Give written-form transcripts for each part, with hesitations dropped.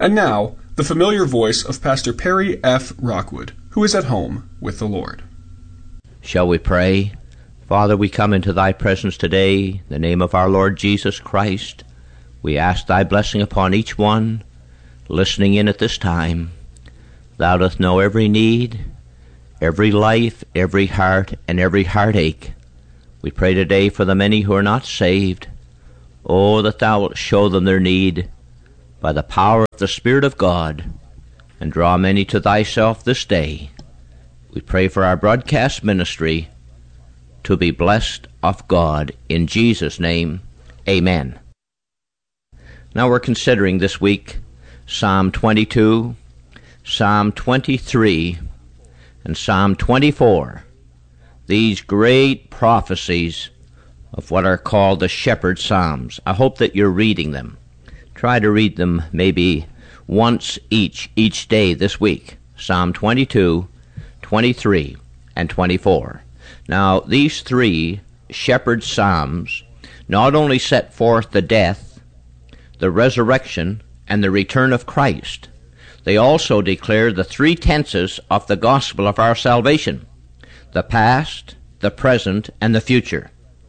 And now, the familiar voice of Pastor Perry F. Rockwood, who is at home with the Lord. Shall we pray? Father, we come into thy presence today, in the name of our Lord Jesus Christ. We ask thy blessing upon each one listening in at this time. Thou dost know every need, every life, every heart, and every heartache. We pray today for the many who are not saved. Oh, that thou wilt show them their need by the power of the Spirit of God, and draw many to thyself this day. We pray for our broadcast ministry to be blessed of God. In Jesus' name, amen. Now we're considering this week Psalm 22, Psalm 23, and Psalm 24, these great prophecies of what are called the Shepherd Psalms. I hope that you're reading them. Try to read them maybe once each day this week. Psalm 22, 23, and 24. Now, these three Shepherd Psalms not only set forth the death, the resurrection, and the return of Christ, they also declare the three tenses of the gospel of our salvation: the past, the present, and the future.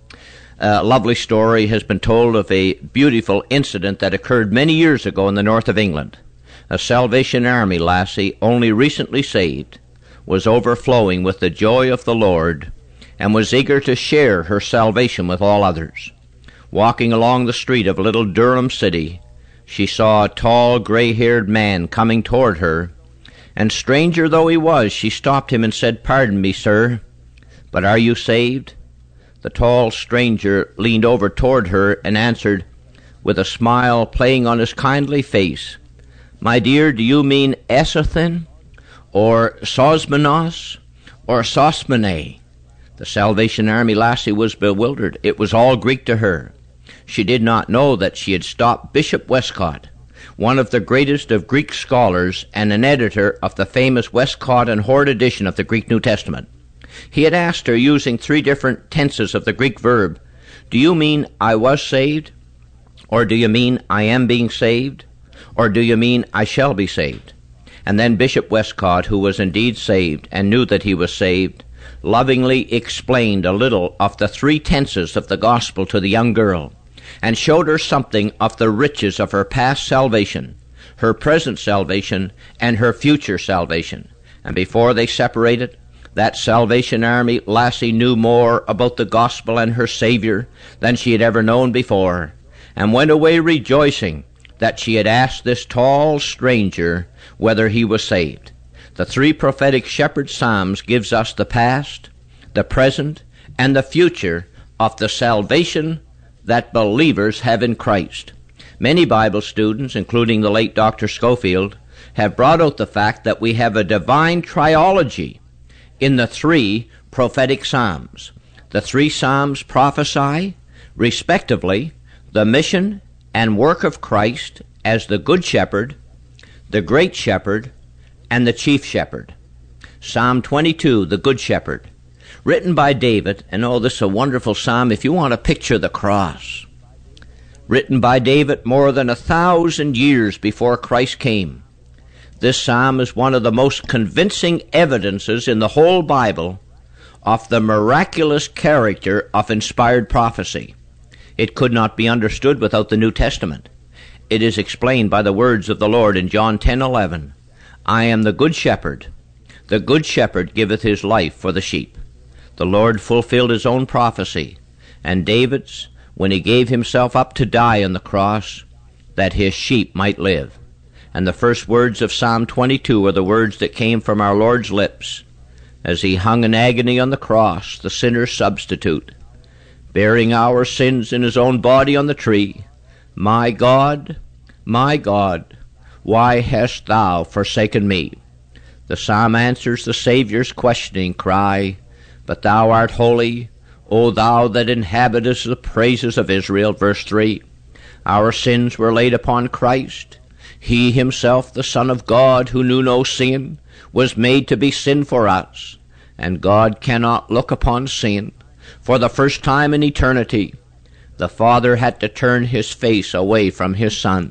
A lovely story has been told of a beautiful incident that occurred many years ago in the north of England. A Salvation Army lassie, only recently saved, was overflowing with the joy of the Lord and was eager to share her salvation with all others. Walking along the street of little Durham City, she saw a tall, gray-haired man coming toward her, and stranger though he was, she stopped him and said, "Pardon me, sir, but are you saved?" The tall stranger leaned over toward her and answered, with a smile playing on his kindly face, "My dear, do you mean Esathin, or Sosmenos, or Sosmene?" The Salvation Army lassie was bewildered. It was all Greek to her. She did not know that she had stopped Bishop Westcott, one of the greatest of Greek scholars and an editor of the famous Westcott and Hort edition of the Greek New Testament. He had asked her, using three different tenses of the Greek verb, "Do you mean I was saved? Or do you mean I am being saved? Or do you mean I shall be saved?" And then Bishop Westcott, who was indeed saved and knew that he was saved, lovingly explained a little of the three tenses of the gospel to the young girl, and showed her something of the riches of her past salvation, her present salvation, and her future salvation. And before they separated, that Salvation Army lassie knew more about the gospel and her Savior than she had ever known before, and went away rejoicing that she had asked this tall stranger whether he was saved. The three prophetic shepherd psalms gives us the past, the present, and the future of the salvation that believers have in Christ. Many Bible students, including the late Dr. Schofield, have brought out the fact that we have a divine triology in the three prophetic psalms. The three psalms prophesy, respectively, the mission and work of Christ as the Good Shepherd, the Great Shepherd, and the Chief Shepherd. Psalm 22, the Good Shepherd, written by David, and oh, this is a wonderful psalm if you want to picture the cross. Written by David more than 1,000 years before Christ came. This psalm is one of the most convincing evidences in the whole Bible of the miraculous character of inspired prophecy. It could not be understood without the New Testament. It is explained by the words of the Lord in John 10:11. "I am the good shepherd. The good shepherd giveth his life for the sheep." The Lord fulfilled his own prophecy, and David's, when he gave himself up to die on the cross, that his sheep might live. And the first words of Psalm 22 are the words that came from our Lord's lips as he hung in agony on the cross, the sinner's substitute, bearing our sins in his own body on the tree. My God, why hast thou forsaken me?" The psalm answers the Savior's questioning cry, "But thou art holy, O thou that inhabitest the praises of Israel." Verse 3, our sins were laid upon Christ. He himself, the Son of God, who knew no sin, was made to be sin for us. And God cannot look upon sin. For the first time in eternity, the Father had to turn his face away from his Son.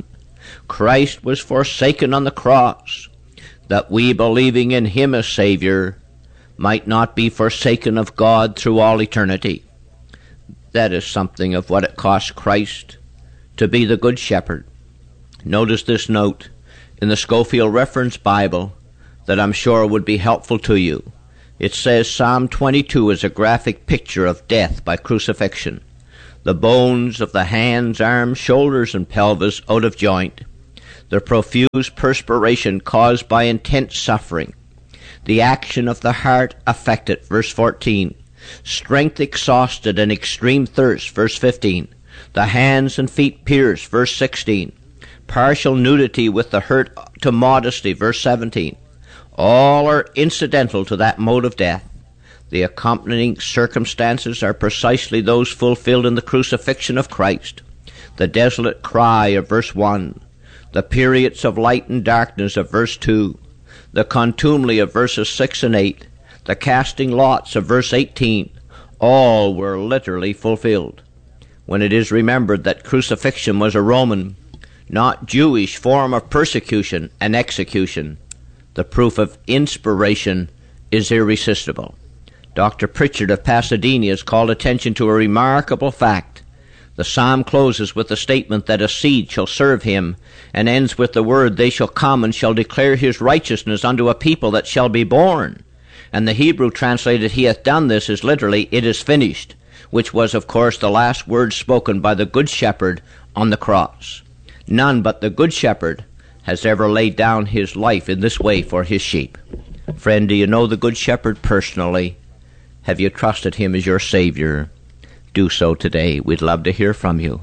Christ was forsaken on the cross, that we, believing in him as Savior, might not be forsaken of God through all eternity. That is something of what it cost Christ to be the Good Shepherd. Notice this note in the Scofield Reference Bible that I'm sure would be helpful to you. It says Psalm 22 is a graphic picture of death by crucifixion. The bones of the hands, arms, shoulders, and pelvis out of joint. The profuse perspiration caused by intense suffering. The action of the heart affected, verse 14. Strength exhausted and extreme thirst, verse 15. The hands and feet pierced, verse 16. Partial nudity with the hurt to modesty, verse 17. All are incidental to that mode of death. The accompanying circumstances are precisely those fulfilled in the crucifixion of Christ. The desolate cry of verse 1. The periods of light and darkness of verse 2. The contumely of verses 6 and 8. The casting lots of verse 18. All were literally fulfilled. When it is remembered that crucifixion was a Roman, not Jewish form of persecution and execution, the proof of inspiration is irresistible. Dr. Pritchard of Pasadena has called attention to a remarkable fact. The psalm closes with the statement that a seed shall serve him, and ends with the word, they shall come and shall declare his righteousness unto a people that shall be born. And the Hebrew translated, he hath done this, is literally, it is finished, which was, of course, the last word spoken by the Good Shepherd on the cross. None but the Good Shepherd has ever laid down his life in this way for his sheep. Friend, do you know the Good Shepherd personally? Have you trusted him as your Savior? Do so today. We'd love to hear from you.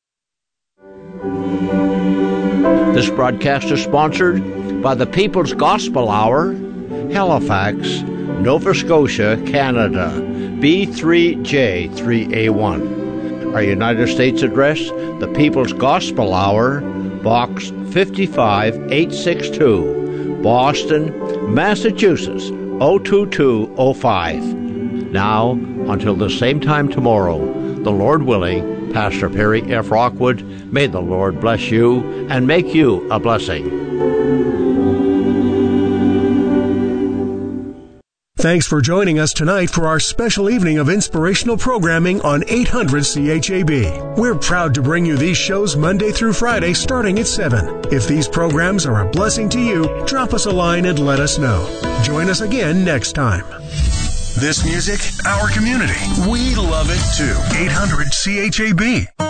This broadcast is sponsored by the People's Gospel Hour, Halifax, Nova Scotia, Canada, B3J3A1. Our United States address, the People's Gospel Hour, Box 55862, Boston, Massachusetts, 02205. Now, until the same time tomorrow, the Lord willing, Pastor Perry F. Rockwood, may the Lord bless you and make you a blessing. Thanks for joining us tonight for our special evening of inspirational programming on 800 CHAB. We're proud to bring you these shows Monday through Friday starting at 7. If these programs are a blessing to you, drop us a line and let us know. Join us again next time. This music, our community. We love it too. 800 CHAB.